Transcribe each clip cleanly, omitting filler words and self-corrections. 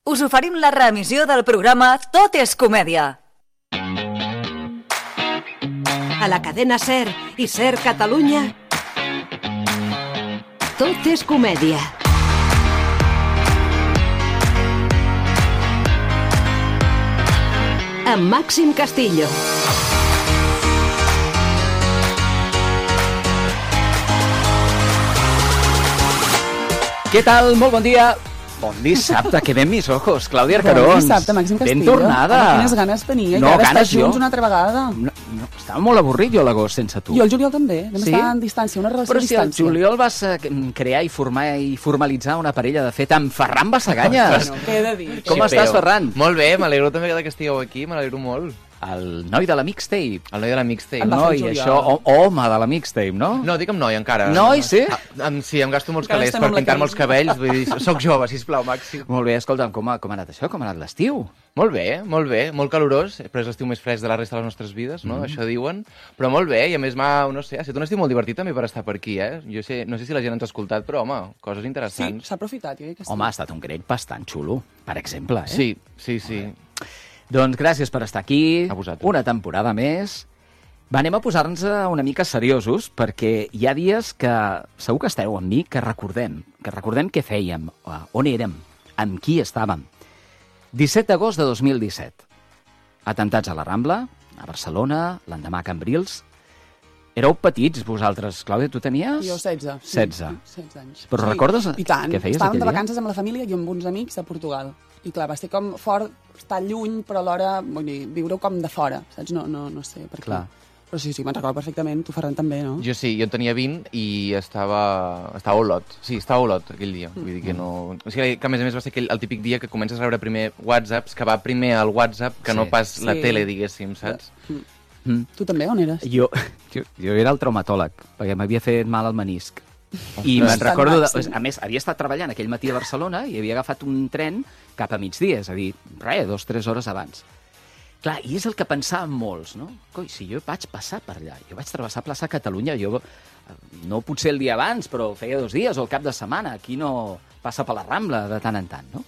us oferim la reemissió del programa Tot és comèdia. A la cadena SER i SER Catalunya, Tot és comèdia. Amb Màxim Castillo. Què tal? Molt bon dia. Bon dissabte, que ben mis ojos, Clàudia Arcarons. Bon dissabte, Màxim Castillo. Ben tornada. Quines ganes tenia, no, que ara ganes estar junts una altra vegada. No, estava molt avorrit jo l'agost sense tu. Jo el juliol també, vam Sí? estar en distància, una relació Però a si el distància. juliol vas crear i formar i formalitzar una parella de fet amb Ferran Bassaganyes. Què he de dir? Com estàs, Ferran? Molt bé, m'alegro també que estigueu aquí, m'alegro molt. El noi de la mixtape. El noi de la mixtape. Em va fer Noi, el juliol. això, home de la mixtape, no? No, dic amb noi encara. Noi, sí? Sí, em gasto molts Encara calés estem per amb la pintar-me els crisi. cabells. Vull dir, soc jove, sisplau, Màxim. Molt bé, escolta'm, com ha anat això? Com ha anat l'estiu? Molt bé, molt calorós, però és l'estiu més fresc de la resta de les nostres vides, no? Això diuen. Però molt bé, i a més no sé, ha estat un estiu molt divertit també per estar per aquí, eh? Jo sé, no sé si la gent ens ha escoltat, però, home, coses Sí, interessants. s'ha aprofitat, jo crec que sí. Home, ha estat un grec bastant xulo, per exemple, eh? Sí. Doncs gràcies per estar aquí. A vosaltres. Una temporada més. Va, anem a posar-nos una mica seriosos, perquè hi ha dies que segur que esteu amb mi, que recordem què fèiem, on érem, amb qui estàvem. 17 d'agost de 2017. Atentats a la Rambla, a Barcelona, l'endemà a Cambrils. Éreu petits, vosaltres. Clàudia, tu tenies? Jo 16. 16. 16 anys. Però recordes I tant. què feies Estàvem aquell de dia? vacances amb la família i amb uns amics a Portugal. I clar, va ser com fort, estar lluny, però alhora, vull dir, viure-ho com de fora, saps? No sé per què. Clar. Però sí, me'n recordo perfectament, tu, Ferran, també, no? Jo sí, jo en tenia 20 i estava a Olot. Sí, estava a Olot aquell dia. Vull dir que no... O sigui, que a més va ser el típic dia que comences a rebre primer WhatsApps, que va primer al WhatsApp que no pas la Sí. tele, diguéssim, saps? Tu també, on eres? Jo era el traumatòleg, perquè m'havia fet mal al menisc. I me'n Ostres, recordo, Màxim. a més, havia estat treballant aquell matí a Barcelona i havia agafat un tren cap a migdia, és a dir, 2-3 hores abans. Clar, i és el que pensaven molts, no? Coi, si jo vaig passar per allà, jo vaig travessar plaça Catalunya, jo no potser el dia abans, però feia 2 dies o el cap de setmana, aquí no passa per la Rambla de tant en tant, no?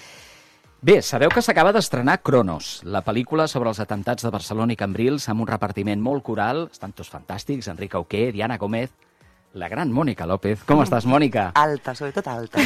Bé, sabeu que s'acaba d'estrenar Cronos, la pel·lícula sobre els atemptats de Barcelona i Cambrils, amb un repartiment molt coral, estan tots fantàstics, Enric Auqué, Diana Gómez, la gran Mònica López. Com estàs, Mònica? Alta, sobretot alta.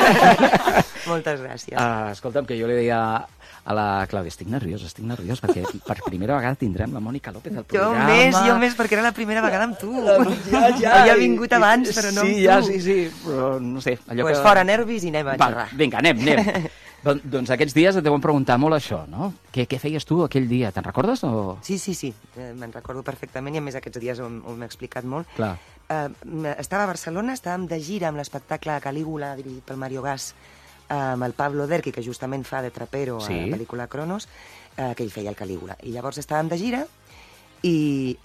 Moltes gràcies. Escolta'm, que jo li deia a la Clàudia, estic nerviós, perquè per primera vegada tindrem la Mònica López al programa. Jo més, perquè era la primera vegada amb tu. Ja. Havia vingut abans, però no amb tu. Sí, ja, sí, però no sé. Pues fora nervis i anem a xerrar. Vinga, anem. Doncs aquests dies et deuen preguntar molt això, no? Què feies tu aquell dia? Te'n recordes? O... Sí, me'n recordo perfectament i a més aquests dies ho m'he explicat molt. Clar. Estava a Barcelona, estàvem de gira amb l'espectacle Calígula, dirigit pel Mario Gas, amb el Pablo Derqui, que justament fa de trapero a la pel·lícula Cronos, que ell feia el Calígula. I llavors estàvem de gira i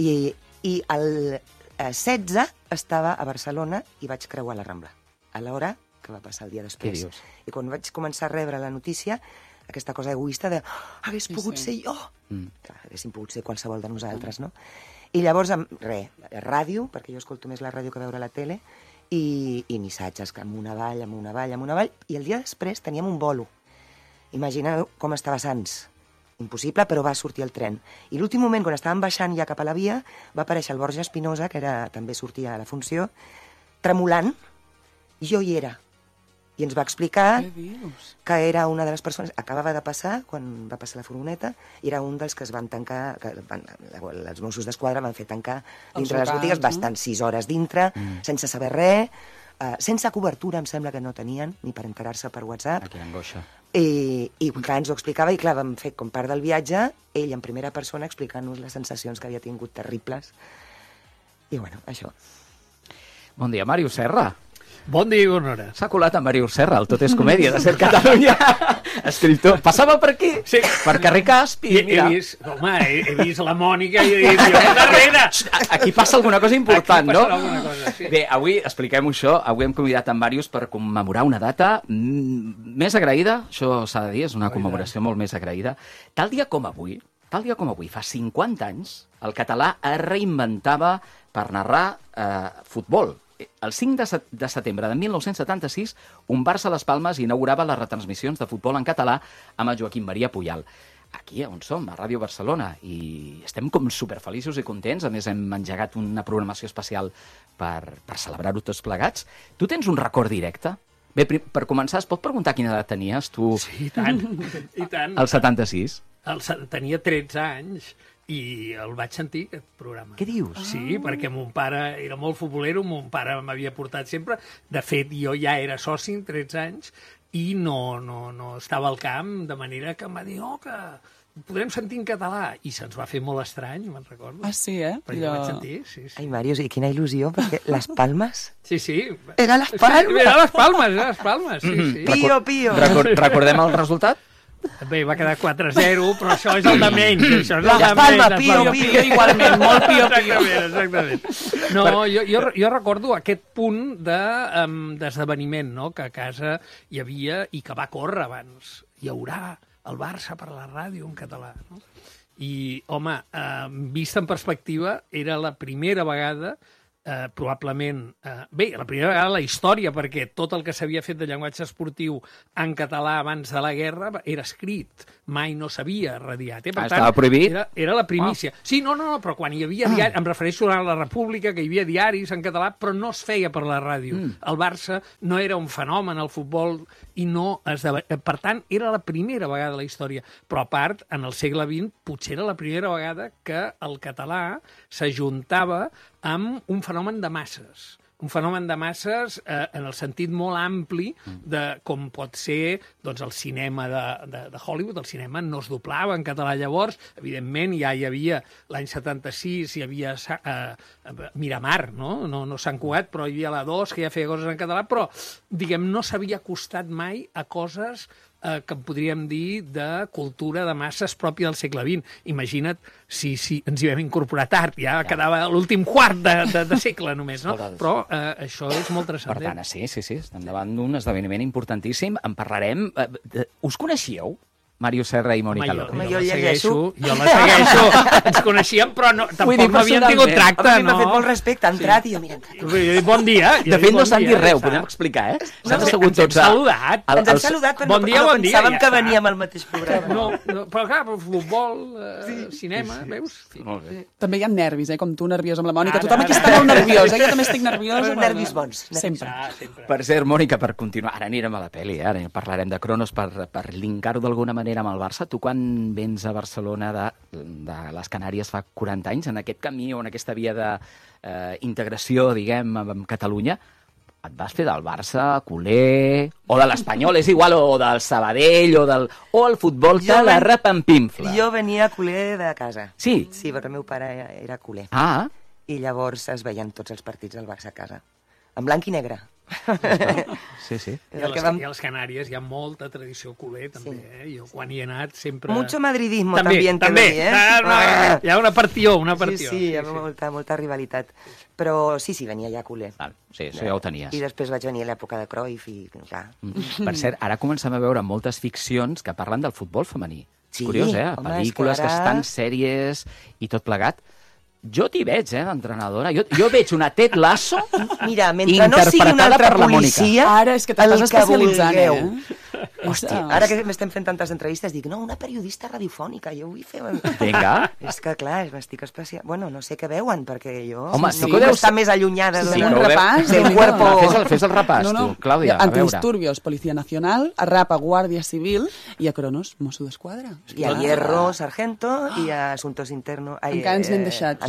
el 16 estava a Barcelona i vaig creuar la Rambla, a l'hora que va passar el dia després. Què dius? I quan vaig començar a rebre la notícia, aquesta cosa egoista de hagués pogut ser jo. Clar, haguéssim pogut ser qualsevol de nosaltres, no? I llavors, ràdio, perquè jo escolto més la ràdio que veure la tele, i missatges amunt avall, i el dia després teníem un bolo. Imagineu com estava Sants. Impossible, però va sortir el tren. I l'últim moment, quan estàvem baixant ja cap a la via, va aparèixer el Borja Espinosa, que també sortia a la funció, tremolant, i jo hi era. I ens va explicar que era una de les persones... Acabava de passar, quan va passar la furgoneta, i era un dels que es van tancar... Els Mossos d'Esquadra van fer tancar dintre les botigues, va estar 6 hores dintre, sense saber res, sense cobertura, em sembla que no tenien, ni per enterar-se per WhatsApp. Quina angoixa. I clar, ens ho explicava, i clar, vam fer com part del viatge, ell en primera persona explicant-nos les sensacions que havia tingut terribles. I bueno, això. Bon dia, Màrius Serra. Bon dia i bona hora. S'ha colat en Màrius Serra, el Tot és comèdia de SER Catalunya. Escriptor. Passava per aquí, Sí. per carrer Casp, i mira... He vist la Mònica i he dit, jo, darrere! Aquí passa alguna cosa important, Aquí no? passarà alguna cosa, sí. Bé, avui, expliquem-ho això, avui hem convidat en Màrius per commemorar una data més agraïda, això s'ha de dir, és una commemoració molt més agraïda. Tal dia com avui, fa 50 anys, el català es reinventava per narrar futbol. el 5 de setembre de 1976, un Barça Las Palmes inaugurava les retransmissions de futbol en català amb el Joaquim Maria Pujal. Aquí on som, a Ràdio Barcelona, i estem com superfeliços i contents. A més, hem engegat una programació especial per celebrar-ho tots plegats. Tu tens un record directe? Bé, per començar, es pot preguntar quina edat tenies, tu? Sí, i tant, i tant. El 76? Tenia 13 anys i el vaig sentir, aquest programa. Què dius? Sí, perquè mon pare era molt futbolero, mon pare m'havia portat sempre. De fet, jo ja era soci amb 13 anys i no estava al camp, de manera que em va dir, que podrem sentir en català. I se'ns va fer molt estrany, me'n recordo. Ah, sí, eh? Però jo vaig sentir, sí. Ai, Màrius, i quina il·lusió, perquè les Palmes... Sí. Era les Palmes! Sí, era les Palmes, sí. Pio. Recordem el resultat? Bé, va quedar 4-0, però això és el de menys. Això és el de Palma, menys. Pio, igualment, molt pio. Exactament. No, jo recordo aquest punt d'esdeveniment, no?, que a casa hi havia i que va córrer abans. Hi haurà el Barça per la ràdio en català, no? I, home, vista en perspectiva, era la primera vegada probablement... la primera vegada a la història, perquè tot el que s'havia fet de llenguatge esportiu en català abans de la guerra era escrit, mai no s'havia radiat. Per tant, estava prohibit? Era la primícia. Sí, no, però quan hi havia diaris, em refereixo a la República, que hi havia diaris en català, però no es feia per la ràdio. El Barça no era un fenomen, el futbol, i no per tant, era la primera vegada a la història. Però a part, en el segle XX, potser era la primera vegada que el català s'ajuntava amb un fenomen de masses. Un fenomen de masses en el sentit molt ampli de com pot ser doncs, el cinema de Hollywood. El cinema no es doblava en català llavors. Evidentment, ja hi havia l'any 76, hi havia Miramar, no Sant Cugat, però hi havia la 2, que ja feia coses en català, però, diguem, no s'havia acostat mai a coses que en podríem dir de cultura de masses pròpia del segle XX. Imagina't si ens hi vam incorporar tard, ja quedava l'últim quart de segle només, no? Però això és molt transcendent. Per tant, sí, estem davant d'un esdeveniment importantíssim. En parlarem... Us coneixíeu? Màrius Serra i Mònica López. Jo la segueixo. Ens coneixíem, però tampoc no havíem tingut tracte, no? M'ha fet molt respecte, ha entrat i jo, mira... Bon dia. De fet, no s'han dit res, ho podem explicar, eh? S'han assegut tots. Ens hem saludat, però no pensàvem que veníem al mateix programa. No, però clar, futbol, cinema, veus? També hi ha nervis, com tu, nerviós amb la Mònica. Tothom aquí està molt nerviós, jo també estic nerviosa. Nervis bons. Sempre. Per cert, Mònica, per continuar, ara anirem a la pel·li, ara parlarem de Cronos per linkar-ho d'alguna manera amb el Barça. Tu quan vens a Barcelona de les Canàries fa 40 anys, en aquest camí o en aquesta via d'integració, diguem, amb Catalunya, et vas fer del Barça, culer, o de l'Espanyol, és igual, o del Sabadell, o el futbol de la repampinfla. Jo venia culer de casa. Sí? Sí, perquè el meu pare era culer. Ah. I llavors es veien tots els partits del Barça a casa. En blanc i negre. Sí. I a les Canàries hi ha molta tradició culer, també. Jo quan hi he anat sempre... Mucho madridismo també, també. Hi ha una partió. Sí, hi ha molta rivalitat. Però sí, venia ja culer. Sí, això ja ho tenies. I després vaig venir a l'època de Cruyff i clar. Per cert, ara comencem a veure moltes ficcions que parlen del futbol femení. Sí, curiós, home, pel·lícules que estan, sèries i tot plegat. Jo t'hi veig, d'entrenadora. Jo veig una Ted Lasso mira, mentre no sigui una altra policia, ara és que t'estàs especialitzant, Hòstia, ara que m'estem fent tantes entrevistes, dic, no, una periodista radiofònica, jo vull fer... Vinga. És que, clar, m'estic especial... Bueno, no sé què veuen, perquè jo... Home, no puc estar més allunyada d'un repàs del cuerpo... Fes el repàs, tu, Clàudia, a veure. Antidisturbios, Policía Nacional, a Rapa, Guàrdia Civil, i a Cronos, Mosso d'Esquadra. I a Hierro, Sargento, i a Asuntos Internos... Encara ens n'hem deixat.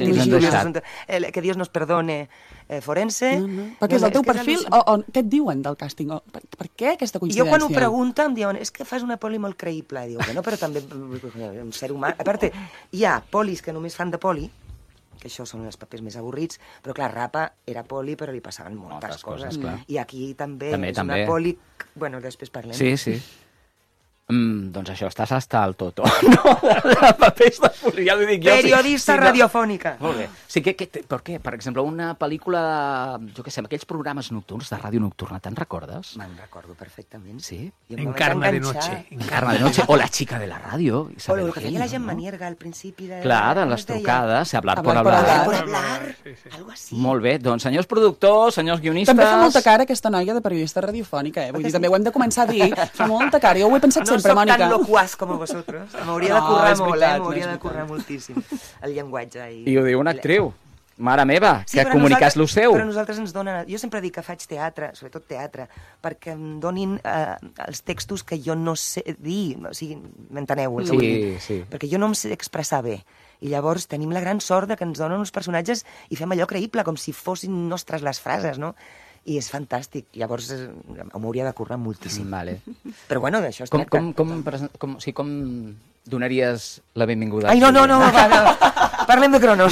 Que Dios nos perdone, forense... Perquè és el teu perfil, o què et diuen del càsting? Per què aquesta coincidència? Jo quan ho pregunto em diuen, és que fas una poli molt creïble. Diu, bueno, però també un ser humà... A part, hi ha polis que només fan de poli, que això són els papers més avorrits, però clar, Rapa era poli, però li passaven moltes coses. I aquí també és una poli... Bueno, després parlem. Sí. Doncs això, estàs hasta el toto. No, de papers de folia, ja ho dic jo. Periodista radiofònica. Molt bé. Sí, per què? Per exemple, una pel·lícula, jo què sé, aquells programes nocturns de ràdio nocturna, te'n recordes? Me'n recordo perfectament. Sí? Encarna de noche. Encarna de noche. O La chica de la ràdio. O el que feia la Gemma Nierga al principi de... Clar, en les trucades, hablar por Hablar hablar. Por hablar, algo así. Molt bé, doncs senyors productors, senyors guionistes... També fa molta cara aquesta noia de periodista radiofònica, Vull dir, també ho hem de començar a dir. Fa molta cara, jo ho he pensat sempre, Mònica. No soc tan loquaz com vosotros. M'hauria de currar molt, m'hauria de currar moltíssim. El llenguatge. I ho diu una actriu. Mare meva, que comunicàs lo seu. Però nosaltres ens donen... Jo sempre dic que faig teatre, sobretot teatre, perquè em donin els textos que jo no sé dir. O sigui, m'enteneu el que vull dir? Sí. Perquè jo no em sé expressar bé. I llavors tenim la gran sort de que ens donen uns personatges i fem allò creïble, com si fossin nostres les frases, no? I és fantàstic. Llavors m'hauria de currar moltíssim. Vale. Però bueno, d'això es tracta. Com donaries la benvinguda? Ai, no, va. Parlem de Cronos.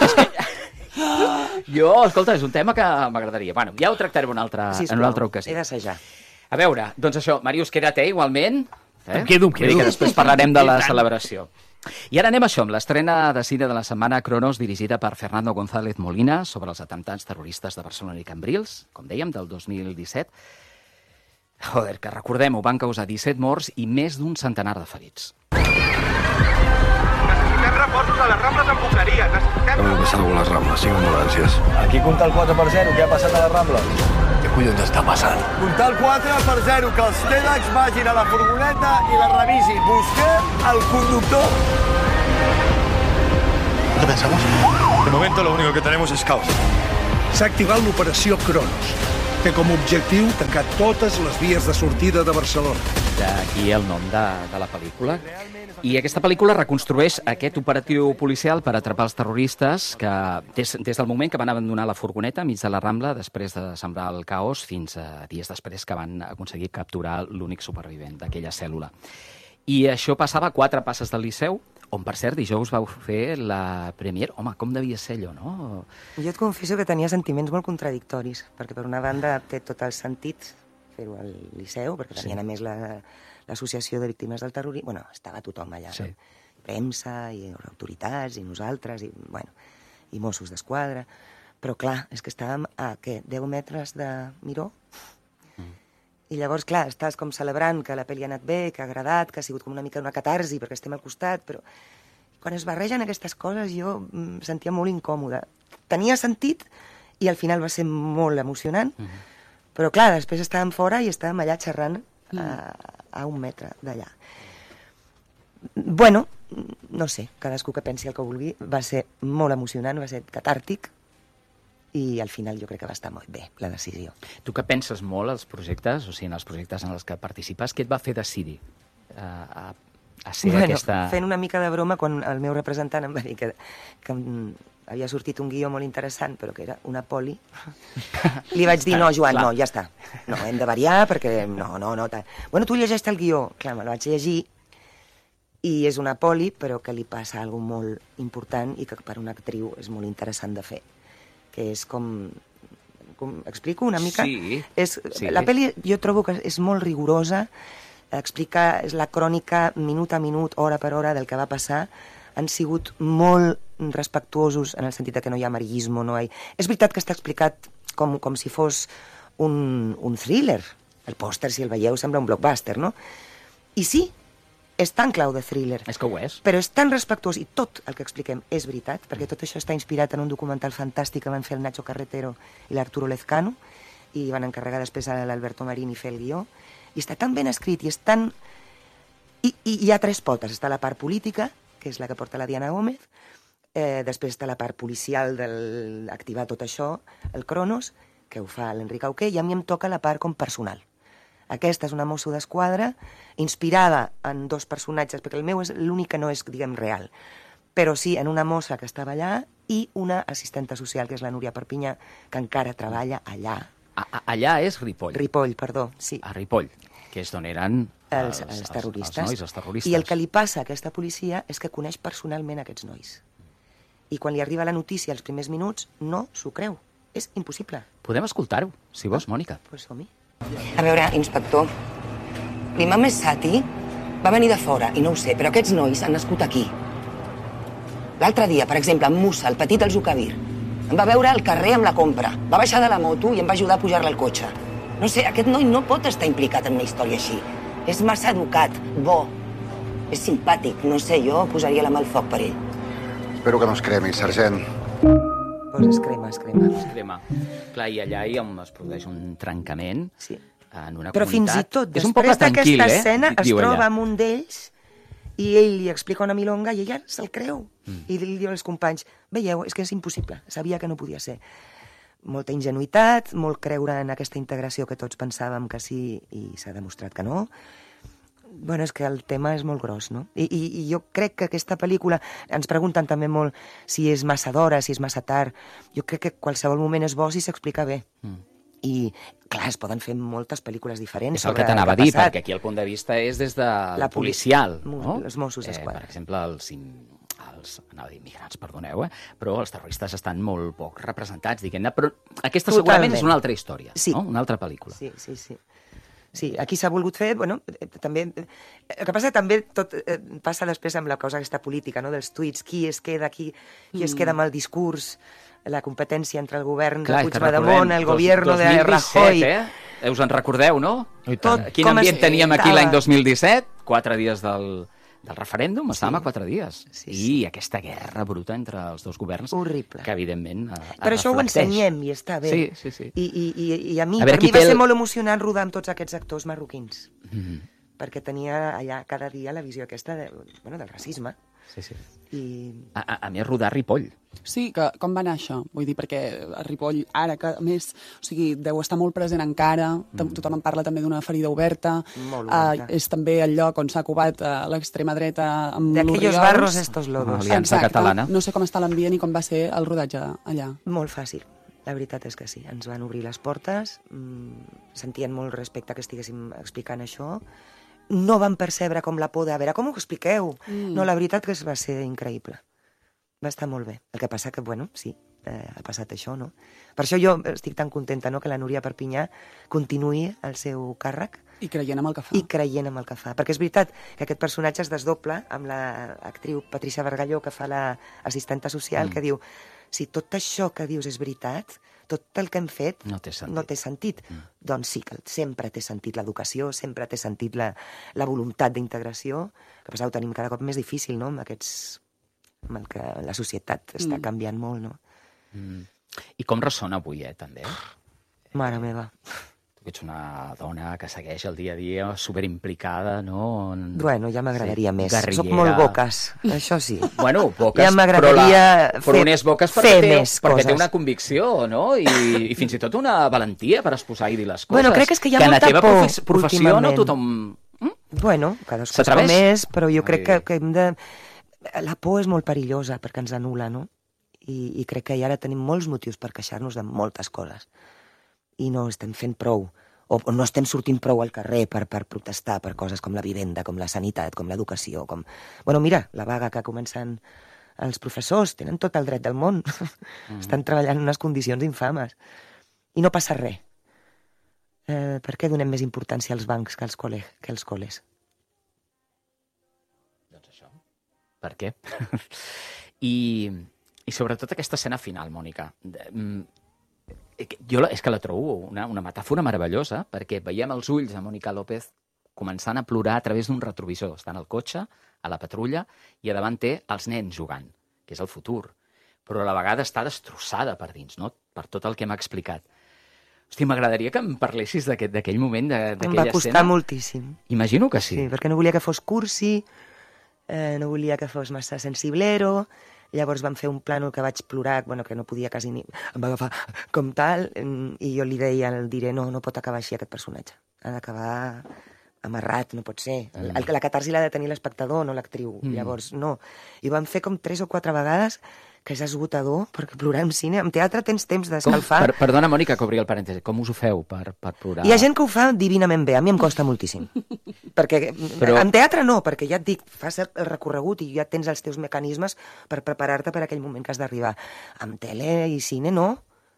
Jo, escolta, és un tema que m'agradaria. Bueno, ja ho tractarem en una altra ocasió. He d'assajar. A veure, doncs això, Màrius, queda't igualment. Em quedo. Vull dir que després parlarem de la celebració. I ara anem a això, amb l'estrena de cine de la setmana Cronos, dirigida per Fernando González Molina, sobre els atemptats terroristes de Barcelona i Cambrils, com dèiem, del 2017. Joder, que recordem-ho, van causar 17 morts i més d'un centenar de ferits. Necessitem reforços a les Rambles amb bucleria. Necessitem... Hem passat a les Rambles, 5 ambulàncies. Aquí compta el 4/0, què ha passat a les Rambles? Què collons està passant? Comptar el 4/0, que els TEDx vagin a la furgoneta i la revisin. Busquem el conductor. ¿Qué pensamos? De momento lo único que tenemos es caos. S'ha activat l'operació Cronos. Té com a objectiu tancar totes les vies de sortida de Barcelona. D'aquí el nom de la pel·lícula. I aquesta pel·lícula reconstrueix aquest operatiu policial per atrapar els terroristes que, des del moment que van abandonar la furgoneta enmig de la Rambla, després de sembrar el caos, fins a dies després que van aconseguir capturar l'únic supervivent d'aquella cèl·lula. I això passava a 4 passes del Liceu, on, per cert, dijous vau fer la premiere. Home, com devia ser allò, no? Jo et confesso que tenia sentiments molt contradictoris, perquè per una banda té tot el sentit fer-ho al Liceu, perquè tenien a més l'Associació de Víctimes del Terrorisme. Bueno, estava tothom allà, sí. Premsa, i autoritats, i nosaltres, i Mossos d'Esquadra. Però clar, és que estàvem a, 10 metres de Miró? I llavors, clar, estàs com celebrant que la pel·li ha anat bé, que ha agradat, que ha sigut com una mica una catarsi perquè estem al costat, però quan es barregen aquestes coses jo em sentia molt incòmoda. Tenia sentit i al final va ser molt emocionant, però clar, després estàvem fora i estàvem allà xerrant a 1 metre d'allà. Bueno, no sé, cadascú que pensi el que vulgui, va ser molt emocionant, va ser catàrtic, i al final jo crec que va estar molt bé, la decisió. Tu que penses molt als projectes, o sigui, en els projectes en els que participes, què et va fer decidir a ser aquesta... Fent una mica de broma, quan el meu representant em va dir que havia sortit un guió molt interessant, però que era una poli, li vaig dir, no, Joan, no, ja està. No, hem de variar, perquè no. Bueno, tu llegeix el guió. Clar, me la vaig llegir, i és una poli, però que li passa alguna molt important i que per una actriu és molt interessant de fer. Que és com explico una mica? Sí. La pel·li jo trobo que és molt rigorosa, és la crònica minut a minut, hora per hora del que va passar. Han sigut molt respectuosos en el sentit que no hi ha amarillismo, no hi... És veritat que està explicat com si fos un thriller. El pòster, si el veieu, sembla un blockbuster, no? I sí, és tan clau de thriller. És que ho és. Però és tan respectuós, i tot el que expliquem és veritat, perquè tot això està inspirat en un documental fantàstic que van fer el Nacho Carretero i l'Arturo Lezcano, i van encarregar després a l'Alberto Marini fer el guió, i està tan ben escrit, i és tan... I hi ha 3 potes. Està la part política, que és la que porta la Diana Gómez, després està la part policial d'activar tot això, el Cronos, que ho fa l'Enric Auqué, i a mi em toca la part com personal. Aquesta és una mosso d'esquadra inspirada en 2 personatges, perquè el meu és l'únic que no és, diguem, real. Però sí, en una mossa que estava allà i una assistenta social, que és la Núria Perpinyà, que encara treballa allà. Allà és Ripoll. Ripoll, perdó, sí. A Ripoll, que és d'on eren els terroristes. Els nois, els terroristes. I el que li passa a aquesta policia és que coneix personalment aquests nois. I quan li arriba la notícia als primers minuts, no s'ho creu. És impossible. Podem escoltar-ho, si vols, Mònica. Pues som-hi. A veure, inspector, l'imam és Sati? Va venir de fora, i no ho sé, però aquests nois han nascut aquí. L'altre dia, per exemple, en Musa, el petit del Zucavir, em va veure al carrer amb la compra. Va baixar de la moto i em va ajudar a pujar-la al cotxe. No sé, aquest noi no pot estar implicat en una història així. És massa educat, bo, és simpàtic. No sé, jo posaria la mà al foc per ell. Espero que no es cremi, sergent. Pues es crema. Es crema. Clar, i allà es produeix un trencament en una però comunitat. Fins i tot, és un poble després tranquil, d'aquesta escena, es troba ella. amb un d'ells i ell li explica una milonga i ella se'l creu. I li diu als companys, veieu, és que és impossible, sabia que no podia ser. Molta ingenuïtat, molt creure en aquesta integració que tots pensàvem que sí i s'ha demostrat que no. Bueno, és que el tema és molt gros, no? I jo crec que aquesta pel·lícula, ens pregunten també molt si és massa d'hora, si és massa tard. Jo crec que qualsevol moment és bo si s'explica bé. I, clar, es poden fer moltes pel·lícules diferents. És el que t'anava a dir, perquè aquí el punt de vista és des de la policial. No? Els Mossos d'Esquadra. Per exemple, anava a dir migrants, perdoneu, però els terroristes estan molt poc representats, diguem-ne, però aquesta segurament és una altra història, no? Una altra pel·lícula. Sí, aquí s'ha volgut fer, bueno, també... El que passa també tot passa després amb la cosa aquesta política, no?, dels tuits, qui es queda aquí, qui es queda amb el discurs, la competència entre el govern de Puigdemont, el govern de Rajoy... Us en recordeu, no? Quin ambient teníem aquí l'any 2017? 4 dies del referèndum, estàvem a 4 dies. I aquesta guerra bruta entre els dos governs, que evidentment però això ho ensenyem i està bé. Sí. I a mi, per mi va ser molt emocionant rodar amb tots aquests actors marroquins, perquè tenia allà cada dia la visió aquesta del racisme. A més, rodar a Ripoll. Sí, com va anar això? Vull dir, perquè a Ripoll, ara que a més, o sigui, deu estar molt present encara, tothom en parla també d'una ferida oberta, és també el lloc on s'ha covat l'extrema dreta amb l'Orriols. D'aquells barros estos lodos. Aliança Catalana. No sé com està l'ambient i com va ser el rodatge allà. Molt fàcil. La veritat és que sí. Ens van obrir les portes, sentien molt respecte que estiguéssim explicant això. No van percebre com la por de... A veure, com ho expliqueu? No, la veritat que va ser increïble. Va estar molt bé. El que passa que, bueno, sí, ha passat això, no? Per això jo estic tan contenta, no?, que la Núria Perpinyà continuï el seu càrrec. I creient en el que fa. I creient en el que fa. Perquè és veritat que aquest personatge es desdobla amb l'actriu Patricia Bargalló, que fa l'assistenta social, que diu, si tot això que dius és veritat, tot el que hem fet no té sentit. Doncs sí, que sempre té sentit l'educació, sempre té sentit la voluntat d'integració, que ho tenim cada cop més difícil, no?, amb el que la societat està canviant molt, no? I com ressona avui, també? Mare meva. Tu que ets una dona que segueix el dia a dia, superimplicada, no? Bueno, ja m'agradaria més. Soc molt boques, això sí. Bueno, boques, ja m'agradaria però un és boques perquè té una convicció, no? I fins i tot una valentia per exposar i dir les coses. Bueno, crec que és que hi ha molta por, últimament. Que a la teva professió no tothom... Bueno, cadascú com és, però jo crec que hem de... La por és molt perillosa perquè ens anul·la, no? I crec que ara tenim molts motius per queixar-nos de moltes coses. I no estem fent prou, o no estem sortint prou al carrer per protestar per coses com la vivenda, com la sanitat, com l'educació, com... Bueno, mira, la vaga que comencen els professors, tenen tot el dret del món. Estan treballant en unes condicions infames. I no passa res. Per què donem més importància als bancs que als col·les? Doncs això. Per què? I sobretot aquesta escena final, Mònica. Jo és que la trobo una metàfora meravellosa, perquè veiem els ulls de Mònica López començant a plorar a través d'un retrovisor. Està en el cotxe, a la patrulla, i a davant té els nens jugant, que és el futur. Però a la vegada està destrossada per dins, no?, per tot el que m'ha explicat. Hosti, m'agradaria que em parlessis d'aquell moment, d'aquella escena. Em va costar moltíssim. Imagino que sí. Sí, perquè no volia que fos cursi, no volia que fos massa sensiblero. Llavors vam fer un plànol que vaig plorar, bueno, que no podia quasi ni... Em va agafar com tal, i jo li deia, no pot acabar així aquest personatge. Ha d'acabar amarrat, no pot ser. La catarsi l'ha de tenir l'espectador, no l'actriu. Llavors, no. I ho vam fer com 3 o 4 vegades, que és esgotador, perquè plorar en cine... En teatre tens temps d'escalfar. Perdona, Mònica, que obri el parèntesi. Com us ho feu per plorar? Hi ha gent que ho fa divinament bé. A mi em costa moltíssim. Perquè en teatre no, perquè ja et dic, fas el recorregut i ja tens els teus mecanismes per preparar-te per aquell moment que has d'arribar. En tele i cine no.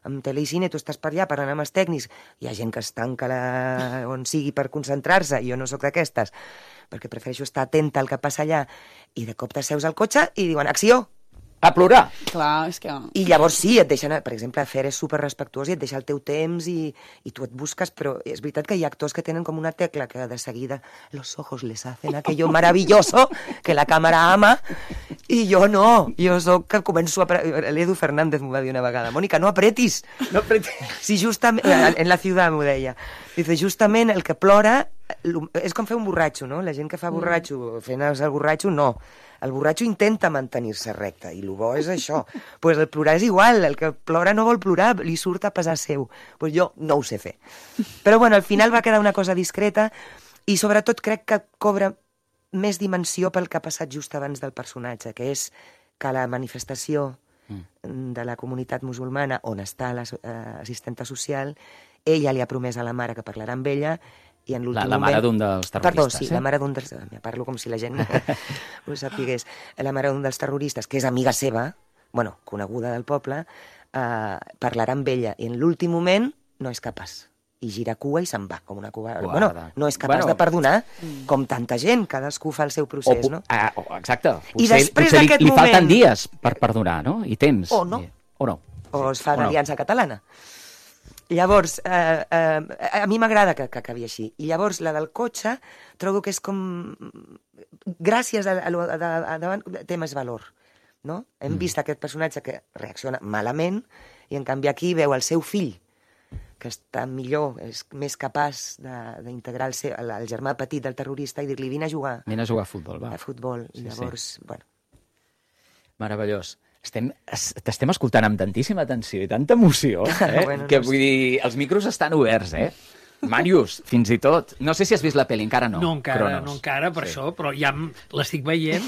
amb tele i cine, tu estàs per allà parlant amb els tècnics, hi ha gent que es tanca on sigui per concentrar-se, jo no sóc d'aquestes, perquè prefereixo estar atenta al que passa allà, i de cop t'asseus al cotxe i diuen, acció! A plorar! Clar, és que... I llavors sí, et deixen, per exemple, Fer és superrespectuós i et deixa el teu temps i tu et busques, però és veritat que hi ha actors que tenen com una tecla que de seguida los ojos les hacen aquello maravilloso que la càmera ama i jo no, jo soc que començo a... L'Edu Fernández m'ho va dir una vegada, Mònica, no apretis. No apretis. Si justament... En la ciutat m'ho deia. Dice, justament el que plora és com fer un borratxo, no? La gent que fa borratxo, fent el borratxo, no. El borratxo intenta mantenir-se recte, i el bo és això. Pues el plorar és igual, el que plora no vol plorar, li surt a pesar seu. Pues jo no ho sé fer. Però bueno, al final va quedar una cosa discreta, i sobretot crec que cobra més dimensió pel que ha passat just abans del personatge, que és que la manifestació de la comunitat musulmana, on està l'assistenta social, ella li ha promès a la mare que parlarà amb ella, i en l'últim moment... La mare d'un dels terroristes, Perdó, sí, la mare d'un dels... Parlo com si la gent ho sapigués. La mare d'un dels terroristes, que és amiga seva, bueno, coneguda del poble, parlarà amb ella, i en l'últim moment no és capaç. I gira cua i se'n va, com una cua... Bueno, no és capaç de perdonar, com tanta gent, cadascú fa el seu procés, no? Exacte. I després d'aquest moment... Li falten dies per perdonar, no? I temps. O no. O no. O es fa l'aliança catalana. Llavors, a mi m'agrada que acabi així. I llavors, la del cotxe, trobo que és com... Gràcies a davant, té més valor, no? Hem vist aquest personatge que reacciona malament, i en canvi aquí veu el seu fill, que està millor, és més capaç d'integrar el germà petit del terrorista i dir-li, vine a jugar. Vine a jugar a futbol, va. A futbol. Llavors, bueno... Meravellós. T'estem escoltant amb tantíssima atenció i tanta emoció, Bueno, que vull dir, els micros estan oberts, Màrius, fins i tot. No sé si has vist la pel·li, encara no. No encara, per això, però ja l'estic veient.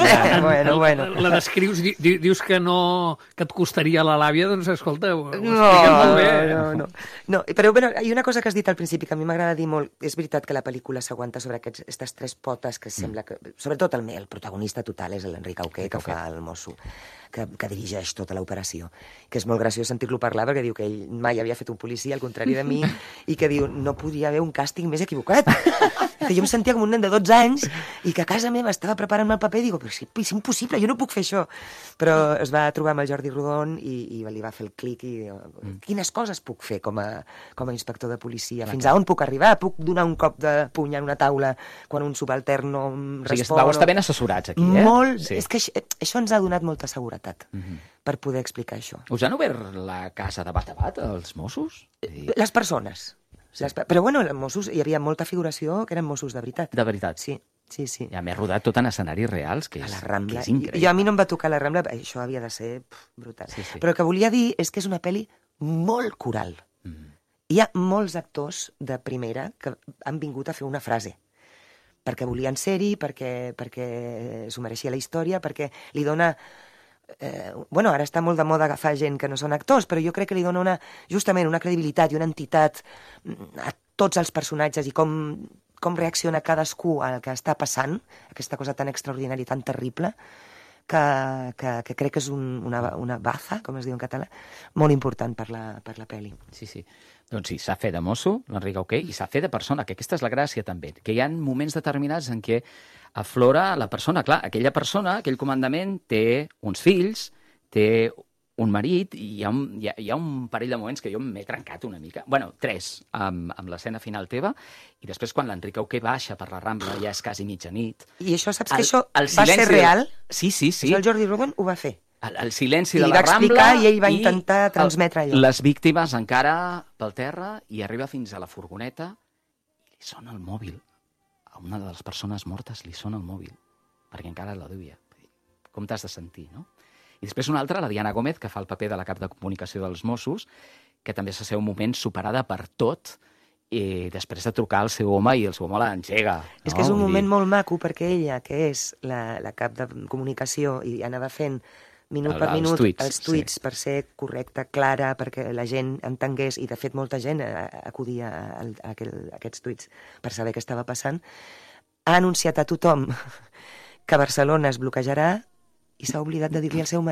Bueno. La descrius, dius que no, que et costaria la làbia, doncs escolta, ho expliques molt bé. No, però hi ha una cosa que has dit al principi que a mi m'agrada dir molt. És veritat que la pel·lícula s'aguanta sobre aquestes tres potes que sembla que... Sobretot el protagonista total és l'Enric Auqué, que fa el mosso, que dirigeix tota l'operació, que és molt graciós sentir-lo parlar, perquè diu que ell mai havia fet un policia, al contrari de mi, i que diu, no podia haver un càsting més equivocat. Que jo em sentia com un nen de 12 anys i que a casa meva estava preparant-me el paper i dic, però és impossible, jo no puc fer això. Però es va trobar amb el Jordi Rodon i li va fer el clic i quines coses puc fer com a inspector de policia? Fins a on puc arribar? Puc donar un cop de puny en una taula quan un subaltern no em respon? Vau estar ben assessorats aquí, Molt. És que això ens ha donat molta seguretat per poder explicar això. Us han obert la casa de bat a bat, els Mossos? Les persones. Però bueno, els Mossos, hi havia molta figuració que eren Mossos de veritat. De veritat? Sí. I a més rodat tot en escenaris reals, que és, a la Rambla. Que és increïble. I a mi no em va tocar la Rambla, això havia de ser brutal. Sí. Però el que volia dir és que és una pel·li molt coral. Hi ha molts actors de primera que han vingut a fer una frase. Perquè volien ser-hi, perquè s'ho mereixia la història, perquè li dona... Bueno, ara està molt de moda agafar gent que no són actors, però jo crec que li dona justament una credibilitat i una entitat a tots els personatges i com reacciona cadascú al que està passant, aquesta cosa tan extraordinària i tan terrible, que crec que és una baza, com es diu en català, molt important per la pel·li. Sí. Doncs sí, s'ha fet de mosso, l'Enric Auqué, i s'ha fet de persona, que aquesta és la gràcia també, que hi ha moments determinats en què aflora la persona. Clar, aquella persona, aquell comandament, té uns fills, té un marit, i hi ha un parell de moments que jo m'he trencat una mica. Bueno, 3, amb l'escena final teva, i després quan l'Enric Auqué baixa per la Rambla, ja és quasi mitjanit. I això, saps que això va ser real? Sí. Això el Jordi Rodon ho va fer. El silenci de la Rambla... I va explicar i ell va intentar transmetre allò. Les víctimes encara pel terra, i arriba fins a la furgoneta i li sona el mòbil. A una de les persones mortes li sona el mòbil, perquè encara la duia. Com t'has de sentir, no? I després una altra, la Diana Gómez, que fa el paper de la cap de comunicació dels Mossos, que també s'ha un moment superada per tot, i després de trucar al seu home, i el seu home l'engega. És que és un moment molt maco, perquè ella, que és la cap de comunicació, i anava fent minut per minut els tuits per ser correcta, clara, perquè la gent entengués, i de fet molta gent acudia a aquests tuits per saber què estava passant, ha anunciat a tothom que Barcelona es bloquejarà i s'ha oblidat de dir-li al seu marit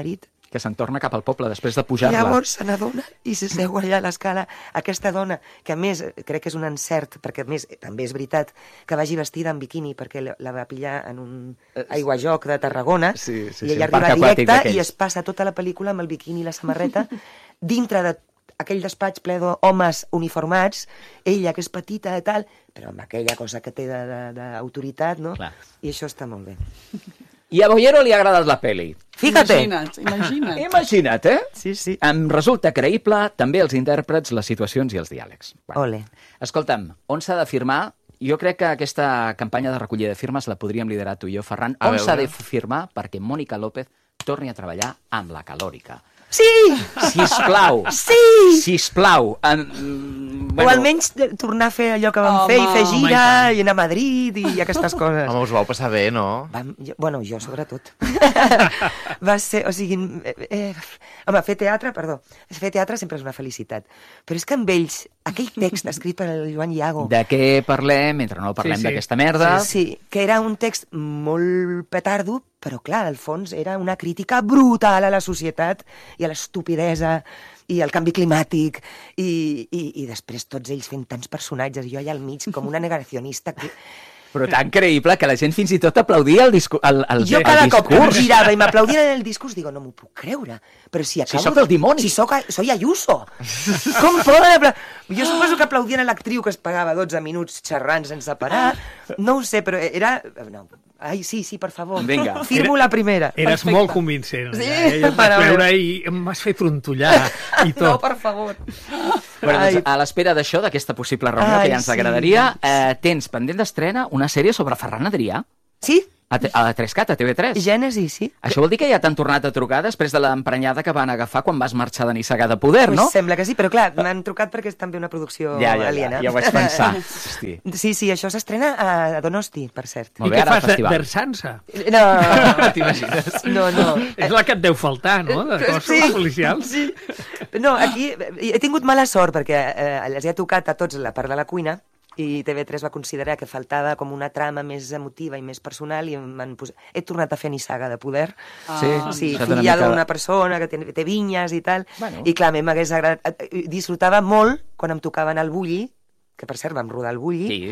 que se'n torna cap al poble després de pujar-la. Llavors se n'adona i s'asseu allà a l'escala. Aquesta dona, que a més crec que és un encert, perquè a més també és veritat que vagi vestida en biquini, perquè la va pillar en un aiguajoc de Tarragona, i ella arriba directa i es passa tota la pel·lícula amb el biquini i la samarreta dintre d'aquell despatx ple d'homes uniformats, ella que és petita i tal, però amb aquella cosa que té d'autoritat, no? Clar. I això està molt bé. I a Bollero li ha agradat la peli. Fíjate! Imagina't. Sí, sí. Em resulta creïble també els intèrprets, les situacions i els diàlegs. Ole. Escolta'm, on s'ha de firmar? Jo crec que aquesta campanya de recollida de firmes la podríem liderar tu i jo, Ferran. On s'ha de firmar perquè Mònica López torni a treballar amb la Calòrica? Sí! Sisplau. Sí! Sisplau. O almenys tornar a fer allò que vam fer i fer gira i anar a Madrid i aquestes coses. Home, us vau passar bé, no? Bueno, jo sobretot. Va ser, o sigui... home, fer teatre sempre és una felicitat. Però és que amb ells, aquell text escrit per el Joan Iago... De què parlem, mentre no parlem d'aquesta merda? Sí, que era un text molt petardo, però clar, al fons era una crítica brutal a la societat i a l'estupidesa i al canvi climàtic i després tots ells fent tants personatges i jo allà al mig com una negacionista que... Però tan creïble que la gent fins i tot aplaudia el discurs. Jo cada cop que em girava i m'aplaudien en el discurs digo, no m'ho puc creure, però si acabo... Si sóc el dimoni. Si soy Ayuso. Com poden aplaudir? Jo suposo que aplaudien a l'actriu que es pagava 12 minuts xerrant sense parar. No ho sé, però era... No. Ai, sí, per favor. Vinga. Firmo la primera. Eres Perfecte. molt convincent. Sí, Et vaig veure i em vas fer trontollar i tot. No, per favor. Bueno, doncs, a l'espera d'això, d'aquesta possible reunió que ja ens agradaria, tens pendent d'estrena una sèrie sobre Ferran Adrià. Sí. A 3CAT, a TV3. Gènesi, sí. Això vol dir que ja t'han tornat a trucar després de l'emprenyada que van agafar quan vas marxar de Nissaga de Poder, no? Pues sembla que sí, però clar, m'han trucat perquè és també una producció aliena. Ja ho vaig pensar. Hosti. Sí, això s'estrena a Donosti, per cert. I què fas, Versansa? No. T'imagines? No. És la que et deu faltar, no?, de cossos policials. Sí. No, aquí he tingut mala sort perquè els he tocat a tots la part de la cuina i TV3 va considerar que faltava com una trama més emotiva i més personal i he tornat a fer Nissaga de Poder. Sí, filla d'una persona que té vinyes i tal. Bueno. I clar, a mi m'hagués agradat... Disfrutava molt quan em tocaven el bulli, que per cert vam rodar el bulli,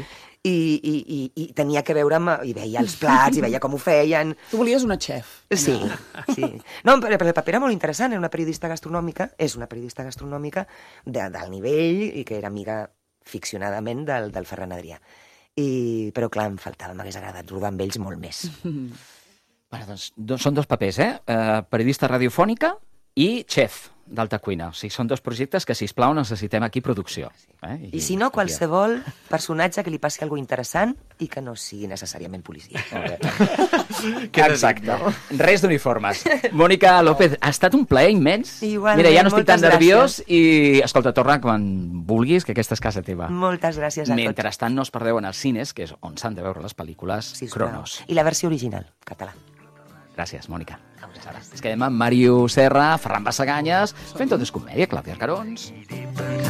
i tenia que veure i veia els plats, i veia com ho feien. Tu volies una xef. Sí. No, però el paper era molt interessant, era una periodista gastronòmica, és una periodista gastronòmica d'alt nivell i que era amiga ficcionadament del Ferran Adrià. Però clar, em faltava, m'hagués agradat rodar amb ells molt més. Bueno, doncs són dos papers, periodista radiofònica i xef d'alta cuina. O sigui, són dos projectes que, sisplau, necessitem aquí producció. I si no, qualsevol personatge que li passi alguna interessant i que no sigui necessàriament policia. Exacte. Res d'uniformes. Mònica López, ha estat un plaer immens. Igualment, mira, ja no estic tan nerviós gràcies. I, escolta, torna quan vulguis, que aquesta és casa teva. Moltes gràcies a tots. Mentrestant, no us perdeu en els cines, que és on s'han de veure les pel·lícules, Cronos. I la versió original, català. Gràcies, Mònica. Ens quedem amb Màrius Serra, Ferran Bassaganyes, fent tot és comèdia, Clàudia Arcarons.